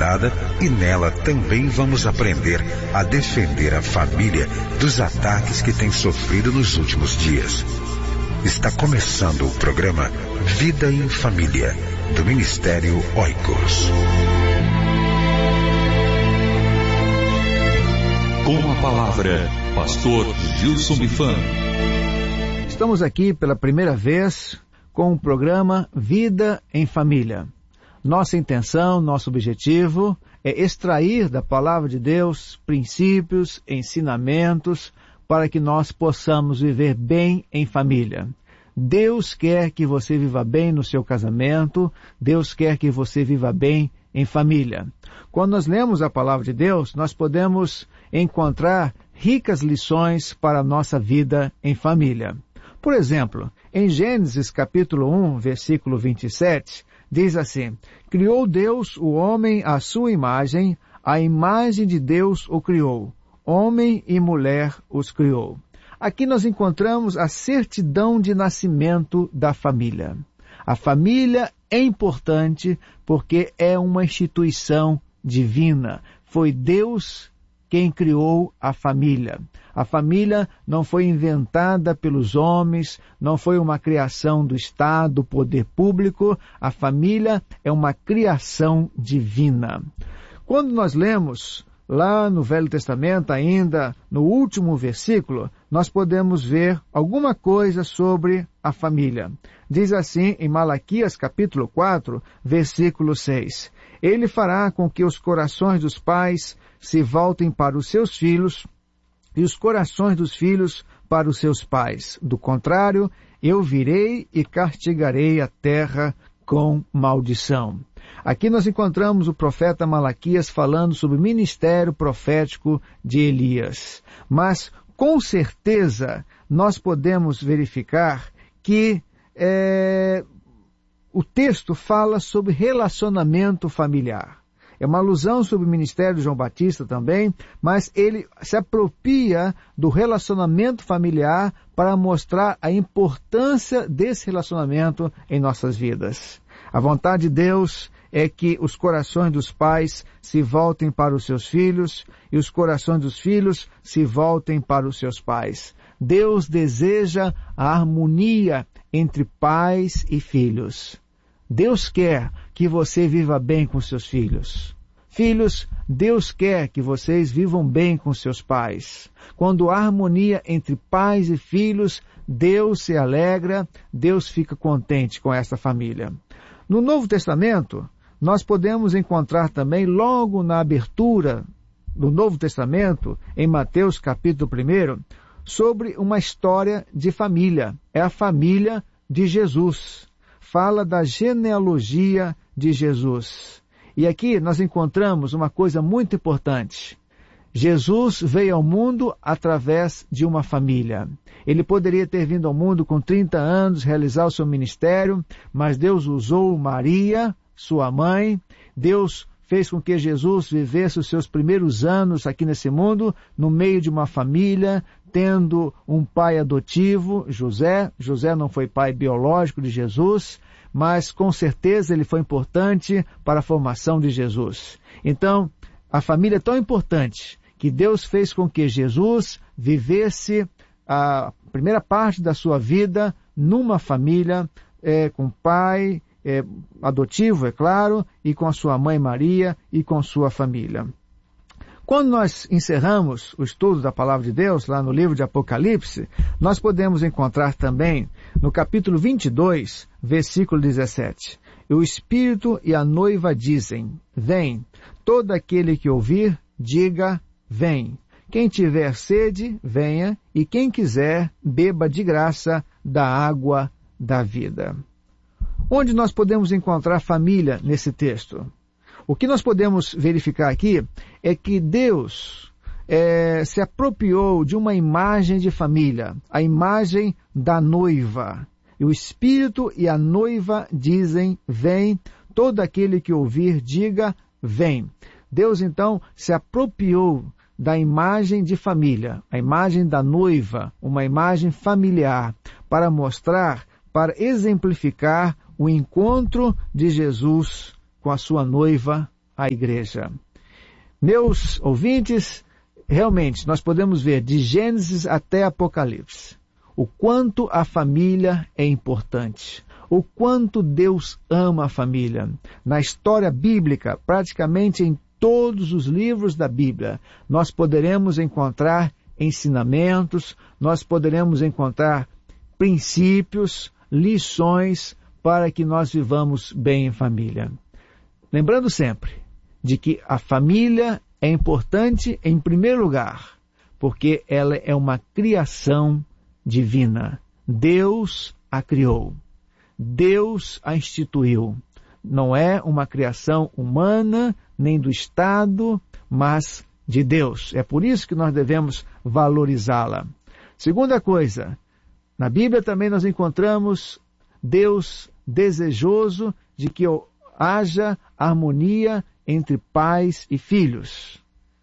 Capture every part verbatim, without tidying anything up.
equilibrada e nela também vamos aprender a defender a família dos ataques que tem sofrido nos últimos dias. Está começando o programa Vida em Família, do Ministério Oikos. Com a palavra, Pastor Gilson Bifan. Estamos aqui pela primeira vez com o programa Vida em Família. Nossa intenção, nosso objetivo é extrair da Palavra de Deus princípios, ensinamentos, para que nós possamos viver bem em família. Deus quer que você viva bem no seu casamento, Deus quer que você viva bem em família. Quando nós lemos a Palavra de Deus, nós podemos encontrar ricas lições para a nossa vida em família. Por exemplo, em Gênesis capítulo um, versículo vinte e sete, diz assim: criou Deus o homem à sua imagem, a imagem de Deus o criou, homem e mulher os criou. Aqui nós encontramos a certidão de nascimento da família. A família é importante porque é uma instituição divina. Foi Deus quem criou a família. A família não foi inventada pelos homens, não foi uma criação do Estado, do poder público. A família é uma criação divina. Quando nós lemos lá no Velho Testamento, ainda no último versículo, nós podemos ver alguma coisa sobre a família. Diz assim em Malaquias capítulo quatro, versículo seis. Ele fará com que os corações dos pais se voltem para os seus filhos e os corações dos filhos para os seus pais. Do contrário, eu virei e castigarei a terra com maldição. Aqui nós encontramos o profeta Malaquias falando sobre o ministério profético de Elias. Mas, com certeza, nós podemos verificar que é, o texto fala sobre relacionamento familiar. É uma alusão sobre o ministério de João Batista também, mas ele se apropria do relacionamento familiar para mostrar a importância desse relacionamento em nossas vidas. A vontade de Deus é que os corações dos pais se voltem para os seus filhos e os corações dos filhos se voltem para os seus pais. Deus deseja a harmonia entre pais e filhos. Deus quer que você viva bem com seus filhos. Filhos, Deus quer que vocês vivam bem com seus pais. Quando há harmonia entre pais e filhos, Deus se alegra, Deus fica contente com essa família. No Novo Testamento, nós podemos encontrar também, logo na abertura do Novo Testamento, em Mateus capítulo um, sobre uma história de família. É a família de Jesus. Fala da genealogia de Jesus. E aqui nós encontramos uma coisa muito importante. Jesus veio ao mundo através de uma família. Ele poderia ter vindo ao mundo com trinta anos, realizar o seu ministério, mas Deus usou Maria, sua mãe. Deus fez com que Jesus vivesse os seus primeiros anos aqui nesse mundo, no meio de uma família, tendo um pai adotivo, José. José não foi pai biológico de Jesus, mas com certeza ele foi importante para a formação de Jesus. Então, a família é tão importante que Deus fez com que Jesus vivesse a primeira parte da sua vida numa família, é, com pai é, adotivo, é claro, e com a sua mãe Maria e com sua família. Quando nós encerramos o estudo da Palavra de Deus, lá no livro de Apocalipse, nós podemos encontrar também, no capítulo vinte e dois, versículo dezessete, o Espírito e a noiva dizem, vem, todo aquele que ouvir, diga, vem. Quem tiver sede, venha, e quem quiser, beba de graça da água da vida. Onde nós podemos encontrar família nesse texto? O que nós podemos verificar aqui é que Deus é, se apropriou de uma imagem de família, a imagem da noiva. E o Espírito e a noiva dizem, vem, todo aquele que ouvir, diga, vem. Deus, então, se apropriou da imagem de família, a imagem da noiva, uma imagem familiar, para mostrar, para exemplificar o encontro de Jesus com a sua noiva a igreja. Meus ouvintes, realmente nós podemos ver de Gênesis até Apocalipse o quanto a família é importante, o quanto Deus ama a família. Na história bíblica, praticamente em todos os livros da Bíblia, nós poderemos encontrar ensinamentos, nós poderemos encontrar princípios, lições para que nós vivamos bem em família. Lembrando sempre de que a família é importante em primeiro lugar, porque ela é uma criação divina. Deus a criou. Deus a instituiu. Não é uma criação humana, nem do Estado, mas de Deus. É por isso que nós devemos valorizá-la. Segunda coisa, na Bíblia também nós encontramos Deus desejoso de que haja harmonia entre pais e filhos.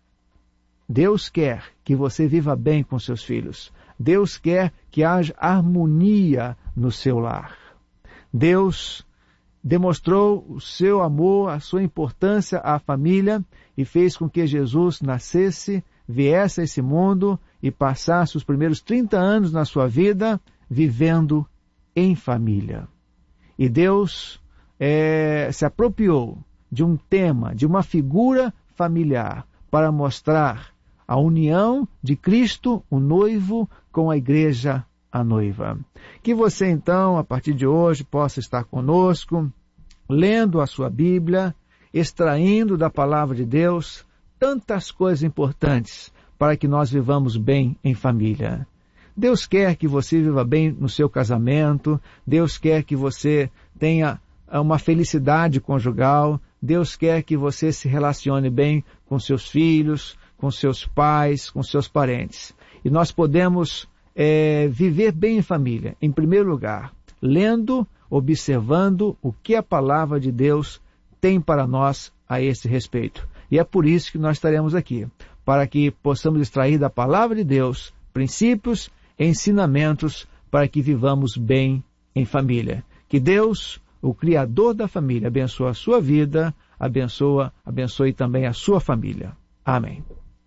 Deus quer que você viva bem com seus filhos. Deus quer que haja harmonia no seu lar. Deus demonstrou o seu amor, a sua importância à família e fez com que Jesus nascesse, viesse a esse mundo e passasse os primeiros trinta anos na sua vida vivendo em família. E Deus é, se apropriou de um tema, de uma figura familiar, para mostrar a união de Cristo, o noivo, com a igreja, a noiva. Que você então, a partir de hoje, possa estar conosco, lendo a sua Bíblia, extraindo da palavra de Deus tantas coisas importantes para que nós vivamos bem em família. Deus quer que você viva bem no seu casamento, Deus quer que você tenha uma felicidade conjugal, Deus quer que você se relacione bem com seus filhos, com seus pais, com seus parentes. E nós podemos é, viver bem em família, em primeiro lugar, lendo, observando o que a palavra de Deus tem para nós a esse respeito. E é por isso que nós estaremos aqui, para que possamos extrair da palavra de Deus princípios, ensinamentos, para que vivamos bem em família. Que Deus, o Criador da família, abençoe a sua vida, abençoa, abençoe também a sua família. Amém.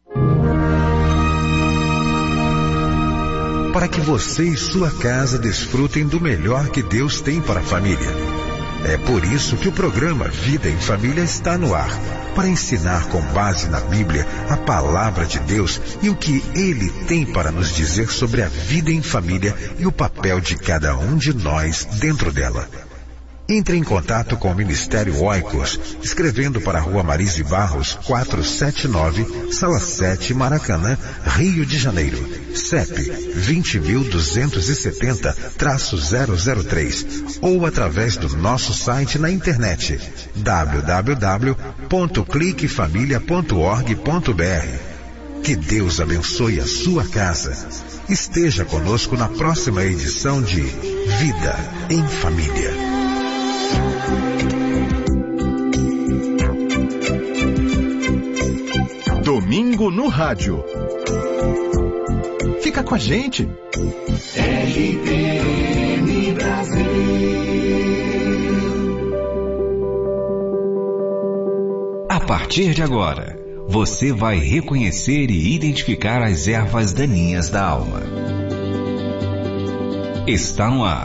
Para que você e sua casa desfrutem do melhor que Deus tem para a família. É por isso que o programa Vida em Família está no ar, para ensinar com base na Bíblia a palavra de Deus e o que Ele tem para nos dizer sobre a vida em família e o papel de cada um de nós dentro dela. Entre em contato com o Ministério Oikos, escrevendo para a Rua Marise Barros, quatrocentos e setenta e nove, Sala sete, Maracanã, Rio de Janeiro. C E P vinte mil duzentos e setenta, zero zero três ou através do nosso site na internet w w w ponto clique família ponto org ponto b r. Que Deus abençoe a sua casa. Esteja conosco na próxima edição de Vida em Família. Domingo no rádio. Fica com a gente. R T M Brasil. A partir de agora, você vai reconhecer e identificar as ervas daninhas da alma. Está no ar.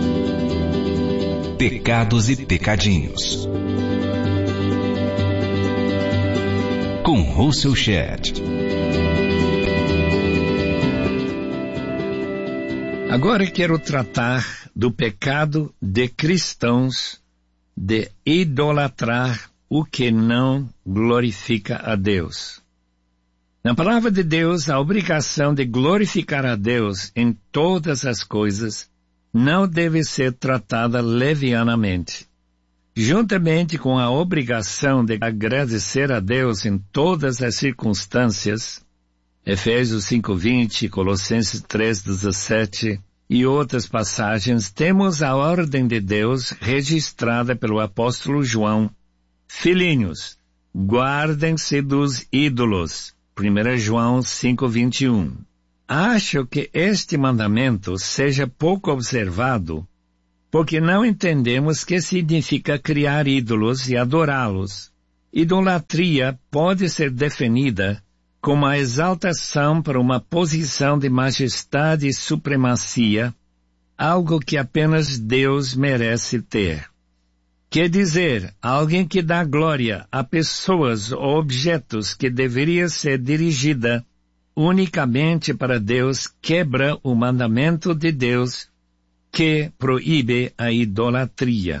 Pecados e Pecadinhos. Com Russell Shedd. Agora quero tratar do pecado de cristãos de idolatrar o que não glorifica a Deus. Na palavra de Deus, a obrigação de glorificar a Deus em todas as coisas não deve ser tratada levianamente. Juntamente com a obrigação de agradecer a Deus em todas as circunstâncias, Efésios cinco, vinte, Colossenses três, dezessete e outras passagens, temos a ordem de Deus registrada pelo apóstolo João. Filhinhos, guardem-se dos ídolos. primeiro João cinco, vinte e um. Acho que este mandamento seja pouco observado, porque não entendemos que significa criar ídolos e adorá-los. Idolatria pode ser definida como a exaltação para uma posição de majestade e supremacia, algo que apenas Deus merece ter. Quer dizer, alguém que dá glória a pessoas ou objetos que deveria ser dirigida unicamente para Deus quebra o mandamento de Deus que proíbe a idolatria.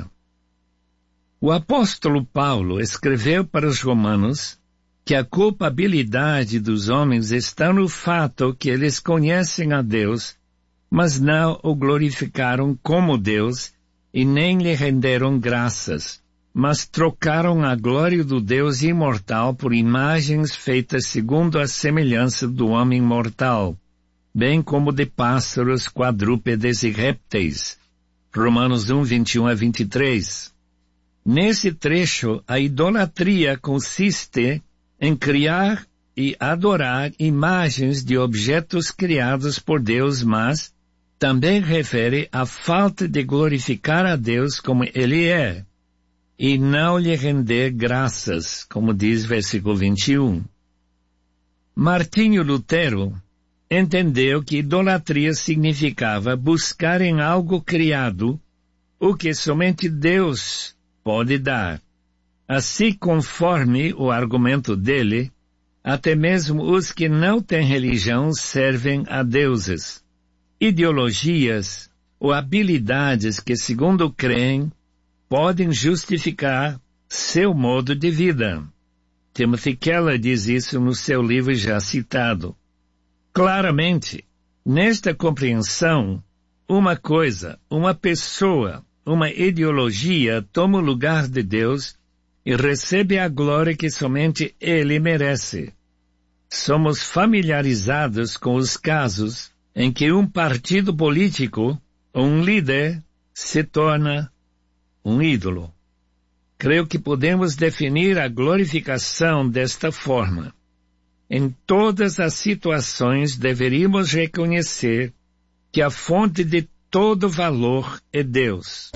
O apóstolo Paulo escreveu para os romanos que a culpabilidade dos homens está no fato que eles conhecem a Deus, mas não o glorificaram como Deus e nem lhe renderam graças, mas trocaram a glória do Deus imortal por imagens feitas segundo a semelhança do homem mortal, bem como de pássaros, quadrúpedes e répteis. Romanos um, vinte e um a vinte e três. Nesse trecho, a idolatria consiste em criar e adorar imagens de objetos criados por Deus, mas também refere à falta de glorificar a Deus como Ele é, e não lhe render graças, como diz versículo vinte e um. Martinho Lutero entendeu que idolatria significava buscar em algo criado o que somente Deus pode dar. Assim, conforme o argumento dele, até mesmo os que não têm religião servem a deuses. Ideologias ou habilidades que, segundo creem, podem justificar seu modo de vida. Timothy Keller diz isso no seu livro já citado. Claramente, nesta compreensão, uma coisa, uma pessoa, uma ideologia toma o lugar de Deus e recebe a glória que somente Ele merece. Somos familiarizados com os casos em que um partido político ou um líder se torna um ídolo. Creio que podemos definir a glorificação desta forma. Em todas as situações deveríamos reconhecer que a fonte de todo valor é Deus.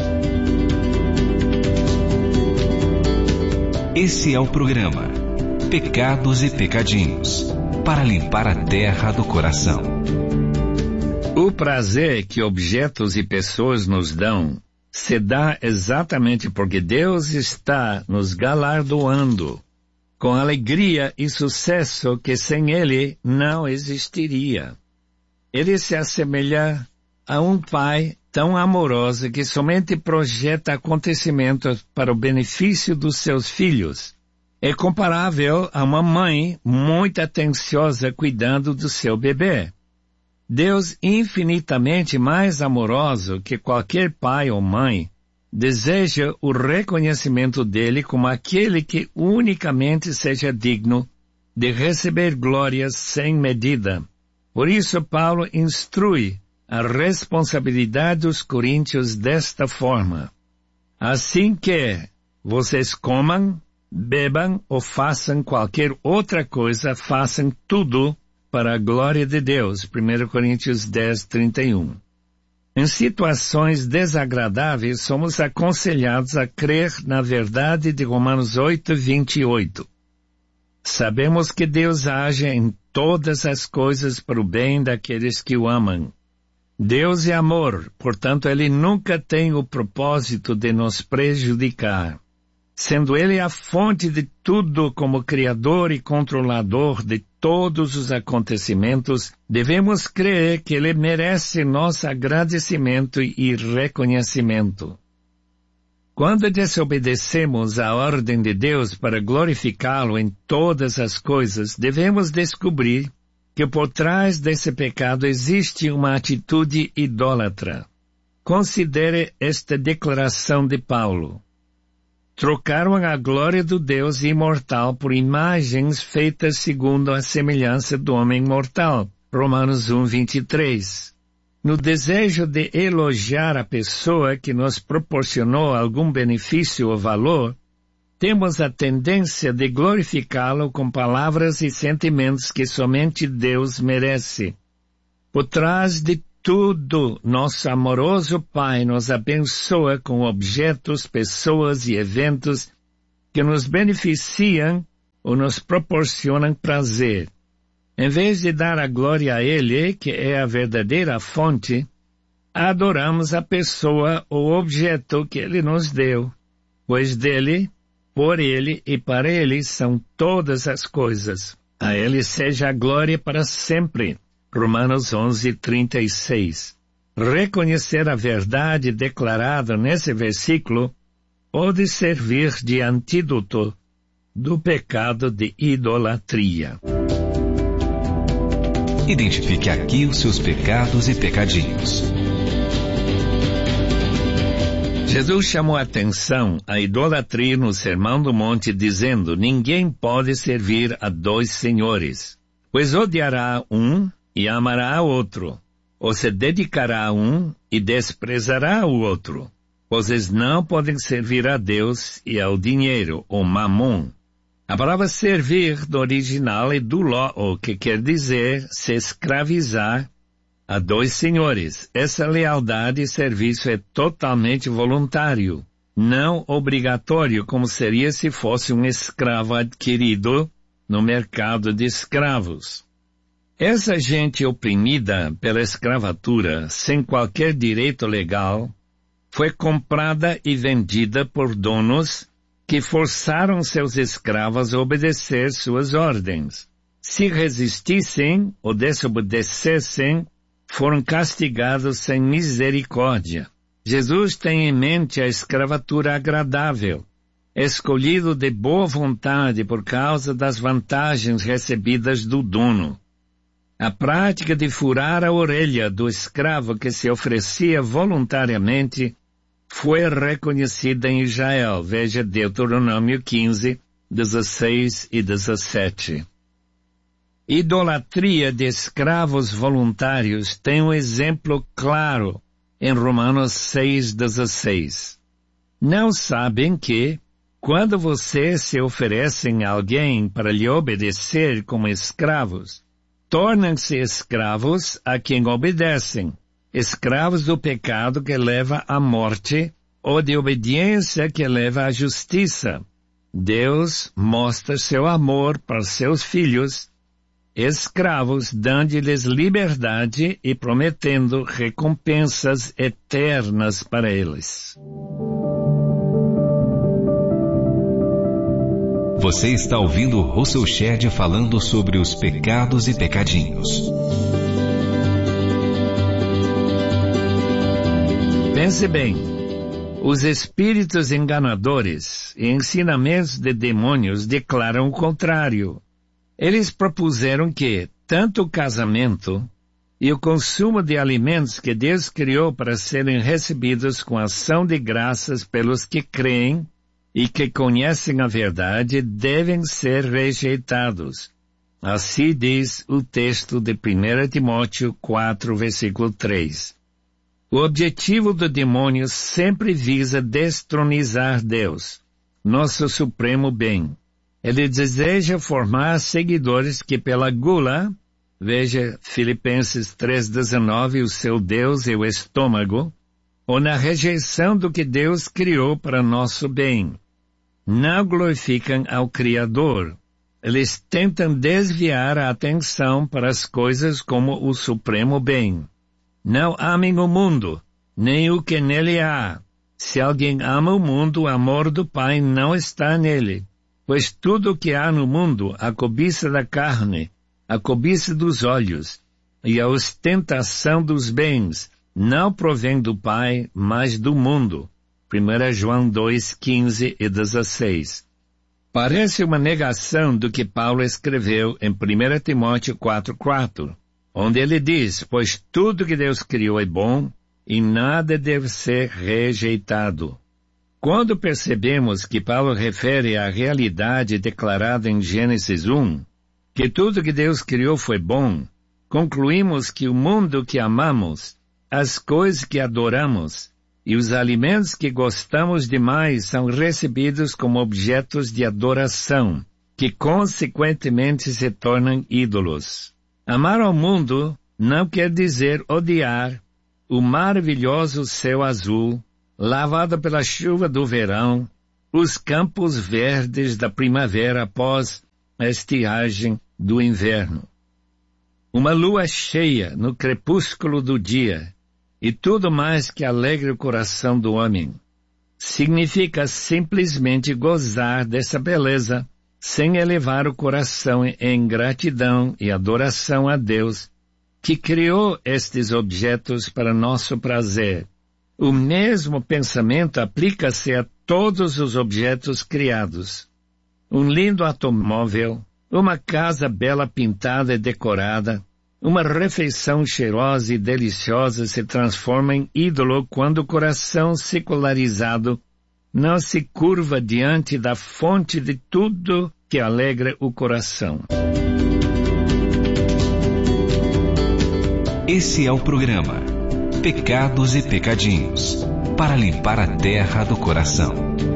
Esse é o programa Pecados e Pecadinhos, para limpar a terra do coração. O prazer que objetos e pessoas nos dão se dá exatamente porque Deus está nos galardoando com alegria e sucesso que sem Ele não existiria. Ele se assemelha a um pai tão amoroso que somente projeta acontecimentos para o benefício dos seus filhos. É comparável a uma mãe muito atenciosa cuidando do seu bebê. Deus, infinitamente mais amoroso que qualquer pai ou mãe, deseja o reconhecimento dele como aquele que unicamente seja digno de receber glórias sem medida. Por isso, Paulo instrui a responsabilidade dos coríntios desta forma. Assim que vocês comam, bebam ou façam qualquer outra coisa, façam tudo para a glória de Deus. primeira Coríntios dez, trinta e um. Em situações desagradáveis, somos aconselhados a crer na verdade de Romanos oito, vinte e oito. Sabemos que Deus age em todas as coisas para o bem daqueles que o amam. Deus é amor, portanto Ele nunca tem o propósito de nos prejudicar. Sendo Ele a fonte de tudo como Criador e controlador de todos os acontecimentos, devemos crer que Ele merece nosso agradecimento e reconhecimento. Quando desobedecemos à ordem de Deus para glorificá-lo em todas as coisas, devemos descobrir que por trás desse pecado existe uma atitude idólatra. Considere esta declaração de Paulo. Trocaram a glória do Deus imortal por imagens feitas segundo a semelhança do homem mortal. Romanos um, vinte e três. No desejo de elogiar a pessoa que nos proporcionou algum benefício ou valor, temos a tendência de glorificá-lo com palavras e sentimentos que somente Deus merece. Por trás de tudo, nosso amoroso Pai nos abençoa com objetos, pessoas e eventos que nos beneficiam ou nos proporcionam prazer. Em vez de dar a glória a Ele, que é a verdadeira fonte, adoramos a pessoa ou objeto que Ele nos deu, pois dele, por Ele e para Ele são todas as coisas. A Ele seja a glória para sempre. Romanos onze, trinta e seis. Reconhecer a verdade declarada nesse versículo pode servir de antídoto do pecado de idolatria. Identifique aqui os seus pecados e pecadinhos. Jesus chamou a atenção à idolatria no Sermão do Monte, dizendo: ninguém pode servir a dois senhores, pois odiará um e amará o outro, ou se dedicará a um e desprezará o outro. Vocês não podem servir a Deus e ao dinheiro, ou mamon. A palavra servir do original é doulo, que quer dizer se escravizar a dois senhores. Essa lealdade e serviço é totalmente voluntário, não obrigatório, como seria se fosse um escravo adquirido no mercado de escravos. Essa gente oprimida pela escravatura, sem qualquer direito legal, foi comprada e vendida por donos que forçaram seus escravos a obedecer suas ordens. Se resistissem ou desobedecessem, foram castigados sem misericórdia. Jesus tem em mente a escravatura agradável, escolhido de boa vontade por causa das vantagens recebidas do dono. A prática de furar a orelha do escravo que se oferecia voluntariamente foi reconhecida em Israel. Veja Deuteronômio quinze, dezesseis e dezessete. Idolatria de escravos voluntários tem um exemplo claro em Romanos seis, dezesseis. Não sabem que, quando vocês se oferecem a alguém para lhe obedecer como escravos, tornam-se escravos a quem obedecem, escravos do pecado que leva à morte ou de obediência que leva à justiça. Deus mostra seu amor para seus filhos, escravos, dando-lhes liberdade e prometendo recompensas eternas para eles. Você está ouvindo Russell Shedd falando sobre os pecados e pecadinhos. Pense bem, os espíritos enganadores e ensinamentos de demônios declaram o contrário. Eles propuseram que tanto o casamento e o consumo de alimentos que Deus criou para serem recebidos com ação de graças pelos que creem e que conhecem a verdade devem ser rejeitados. Assim diz o texto de primeira Timóteo quatro, versículo três. O objetivo do demônio sempre visa destronizar Deus, nosso supremo bem. Ele deseja formar seguidores que pela gula, veja Filipenses três, dezenove, o seu Deus e o estômago, ou na rejeição do que Deus criou para nosso bem, não glorificam ao Criador. Eles tentam desviar a atenção para as coisas como o supremo bem. Não amem o mundo, nem o que nele há. Se alguém ama o mundo, o amor do Pai não está nele. Pois tudo o que há no mundo, a cobiça da carne, a cobiça dos olhos e a ostentação dos bens, não provém do Pai, mas do mundo. primeira João dois, quinze e dezesseis. Parece uma negação do que Paulo escreveu em primeira Timóteo quatro, quatro, onde ele diz: pois tudo que Deus criou é bom e nada deve ser rejeitado. Quando percebemos que Paulo refere à realidade declarada em Gênesis um, que tudo que Deus criou foi bom, concluímos que o mundo que amamos, as coisas que adoramos e os alimentos que gostamos demais são recebidos como objetos de adoração, que consequentemente se tornam ídolos. Amar ao mundo não quer dizer odiar o maravilhoso céu azul, lavado pela chuva do verão, os campos verdes da primavera após a estiagem do inverno. Uma lua cheia no crepúsculo do dia, e tudo mais que alegre o coração do homem. Significa simplesmente gozar dessa beleza, sem elevar o coração em gratidão e adoração a Deus, que criou estes objetos para nosso prazer. O mesmo pensamento aplica-se a todos os objetos criados. Um lindo automóvel, uma casa bela pintada e decorada, uma refeição cheirosa e deliciosa se transforma em ídolo quando o coração secularizado não se curva diante da fonte de tudo que alegra o coração. Esse é o programa Pecados e Pecadinhos, para limpar a terra do coração.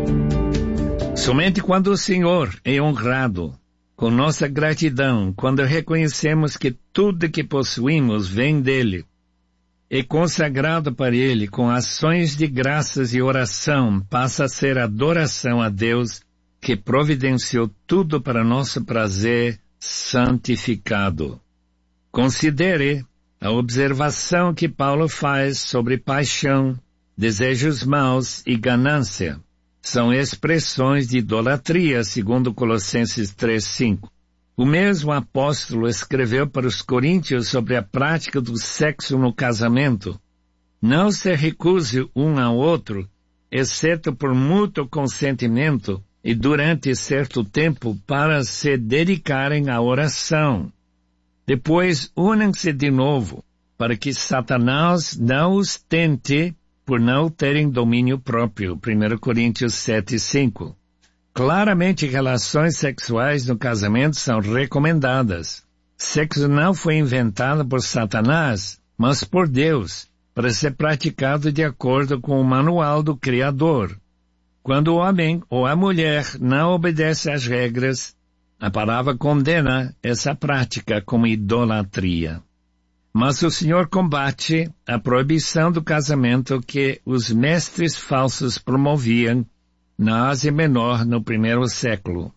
Somente quando o Senhor é honrado, com nossa gratidão, quando reconhecemos que tudo que possuímos vem dele, é consagrado para ele com ações de graças e oração, passa a ser adoração a Deus, que providenciou tudo para nosso prazer santificado. Considere a observação que Paulo faz sobre paixão, desejos maus e ganância. São expressões de idolatria, segundo Colossenses três, cinco. O mesmo apóstolo escreveu para os coríntios sobre a prática do sexo no casamento. Não se recuse um ao outro, exceto por mútuo consentimento e durante certo tempo para se dedicarem à oração. Depois unam-se de novo, para que Satanás não os tente por não terem domínio próprio. primeira Coríntios sete, cinco. Claramente, relações sexuais no casamento são recomendadas. Sexo não foi inventado por Satanás, mas por Deus, para ser praticado de acordo com o manual do Criador. Quando o homem ou a mulher não obedece às regras, a palavra condena essa prática como idolatria. Mas o Senhor combate a proibição do casamento que os mestres falsos promoviam na Ásia Menor no primeiro século.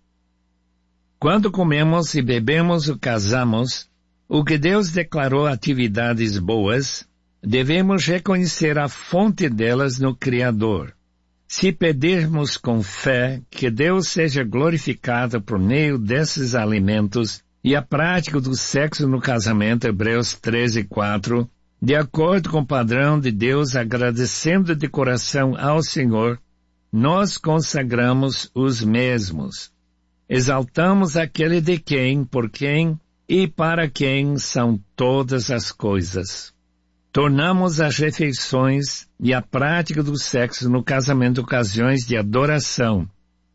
Quando comemos e bebemos ou casamos, o que Deus declarou atividades boas, devemos reconhecer a fonte delas no Criador. Se pedirmos com fé que Deus seja glorificado por meio desses alimentos e a prática do sexo no casamento, Hebreus treze, quatro, de acordo com o padrão de Deus, agradecendo de coração ao Senhor, nós consagramos os mesmos. Exaltamos aquele de quem, por quem e para quem são todas as coisas. Tornamos as refeições e a prática do sexo no casamento ocasiões de adoração.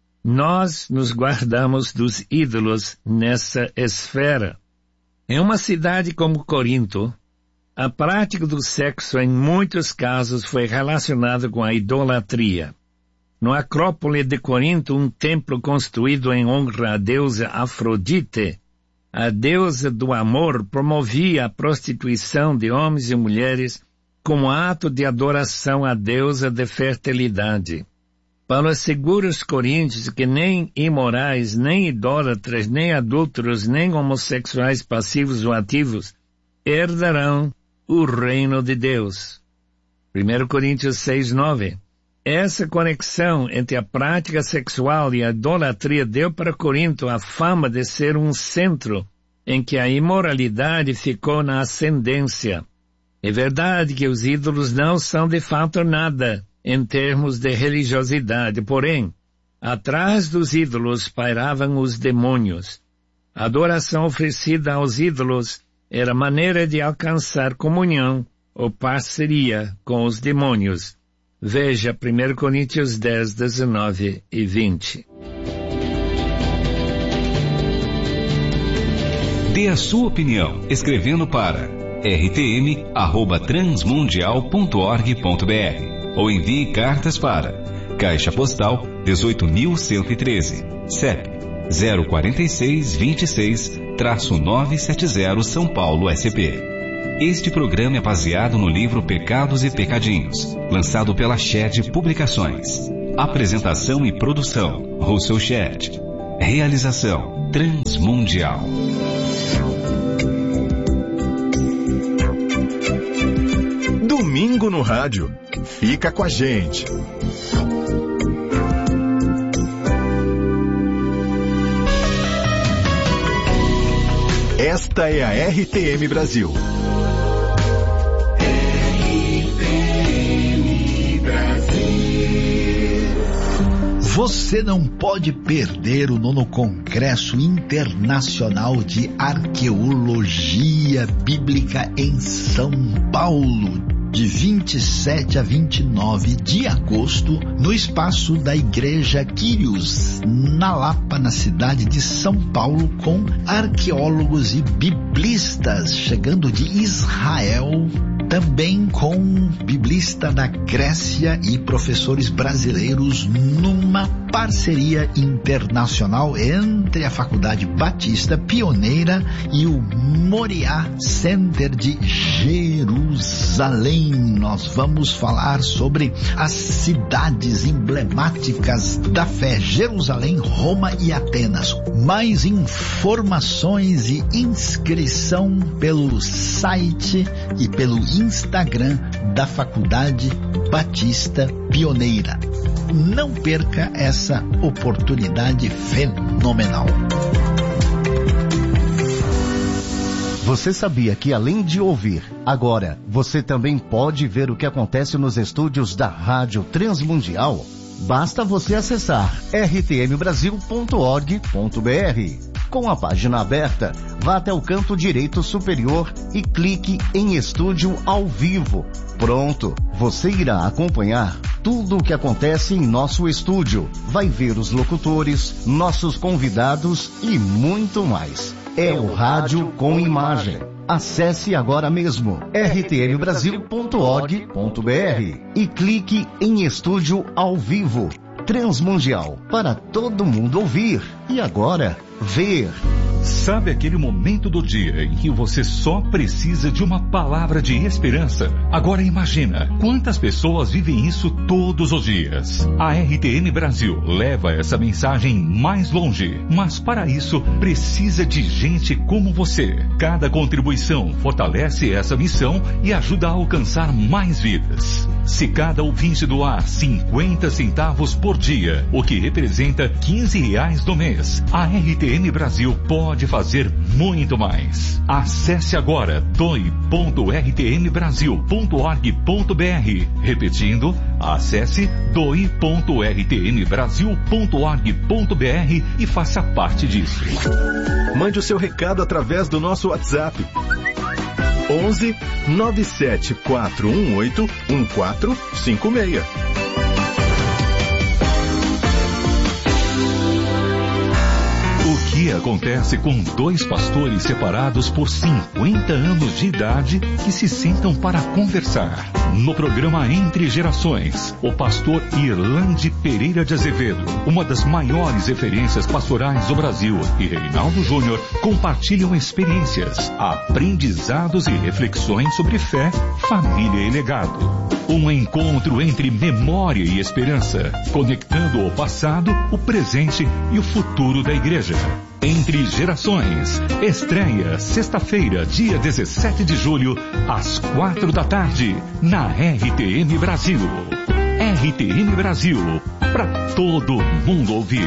Nós nos guardamos dos ídolos nessa esfera. Em uma cidade como Corinto, a prática do sexo em muitos casos foi relacionada com a idolatria. No Acrópole de Corinto, um templo construído em honra à deusa Afrodite, a deusa do amor, promovia a prostituição de homens e mulheres como ato de adoração à deusa de fertilidade. Paulo assegura os coríntios que nem imorais, nem idólatras, nem adúlteros, nem homossexuais passivos ou ativos herdarão o reino de Deus. primeira Coríntios seis, nove. Essa conexão entre a prática sexual e a idolatria deu para Corinto a fama de ser um centro em que a imoralidade ficou na ascendência. É verdade que os ídolos não são de fato nada em termos de religiosidade, porém, atrás dos ídolos pairavam os demônios. A adoração oferecida aos ídolos era maneira de alcançar comunhão ou parceria com os demônios. Veja primeira Coríntios dez, dezenove e vinte. Dê a sua opinião escrevendo para r t m arroba transmundial ponto org ponto b r ou envie cartas para Caixa Postal dezoito mil cento e treze, C E P zero quatro seis, vinte e seis, novecentos e setenta, São Paulo, S P. Este programa é baseado no livro Pecados e Pecadinhos, lançado pela Shed Publicações. Apresentação e produção, Russell Chat. Realização, Transmundial. Domingo no rádio. Fica com a gente. Esta é a R T M Brasil. Você não pode perder o nono Congresso Internacional de Arqueologia Bíblica em São Paulo, de vinte e sete a vinte e nove de agosto, no espaço da Igreja Quírios, na Lapa, na cidade de São Paulo, com arqueólogos e biblistas chegando de Israel, também com biblista da Grécia e professores brasileiros, numa parceria internacional entre a Faculdade Batista Pioneira e o Moriá Center de Jerusalém. Nós vamos falar sobre as cidades emblemáticas da fé: Jerusalém, Roma e Atenas. Mais informações e inscrição pelo site e pelo Instagram da Faculdade Batista Pioneira. Não perca essa oportunidade fenomenal. Você sabia que, além de ouvir, agora você também pode ver o que acontece nos estúdios da Rádio Transmundial? Basta você acessar r t m brasil ponto org ponto b r. Com a página aberta, vá até o canto direito superior e clique em Estúdio ao Vivo. Pronto, você irá acompanhar tudo o que acontece em nosso estúdio. Vai ver os locutores, nossos convidados e muito mais. É o rádio com imagem. Acesse agora mesmo r t m brasil ponto org ponto b r e clique em Estúdio ao Vivo. Transmundial, para todo mundo ouvir e agora ver. Sabe aquele momento do dia em que você só precisa de uma palavra de esperança? Agora imagina quantas pessoas vivem isso todos os dias. A R T M Brasil leva essa mensagem mais longe, mas para isso precisa de gente como você. Cada contribuição fortalece essa missão e ajuda a alcançar mais vidas. Se cada ouvinte doar cinquenta centavos por dia, o que representa quinze reais no mês, a R T M Brasil pode Pode fazer muito mais. Acesse agora doe ponto r t m brasil ponto org ponto b r. Repetindo, acesse doe ponto r t m brasil ponto org ponto b r e faça parte disso. Mande o seu recado através do nosso WhatsApp. onze nove sete quatro um oito um quatro cinco seis. O que acontece com dois pastores separados por cinquenta anos de idade que se sentam para conversar? No programa Entre Gerações, o pastor Irlande Pereira de Azevedo, uma das maiores referências pastorais do Brasil, e Reinaldo Júnior compartilham experiências, aprendizados e reflexões sobre fé, família e legado. Um encontro entre memória e esperança, conectando o passado, o presente e o futuro da igreja. Entre Gerações, estreia sexta-feira, dia dezessete de julho, às quatro da tarde, na R T M Brasil. R T M Brasil, para todo mundo ouvir.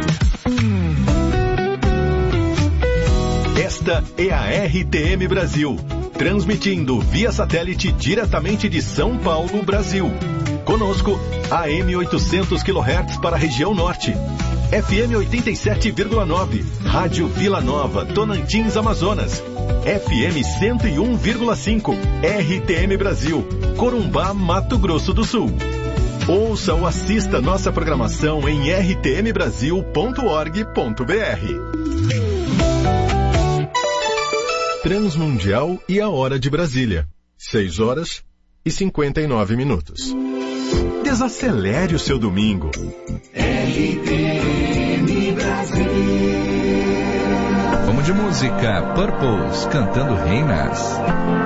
Esta é a R T M Brasil, transmitindo via satélite diretamente de São Paulo, Brasil. Conosco, A M oitocentos quilohertz para a região norte. F M oitenta e sete vírgula nove, Rádio Vila Nova, Tonantins, Amazonas. F M cento e um vírgula cinco, R T M Brasil, Corumbá, Mato Grosso do Sul. Ouça ou assista nossa programação em r t m brasil ponto org ponto b r. Transmundial e a hora de Brasília. seis horas e cinquenta e nove minutos. Desacelere o seu domingo. R T M Brasil. Vamos de música. Purpose cantando Reinas.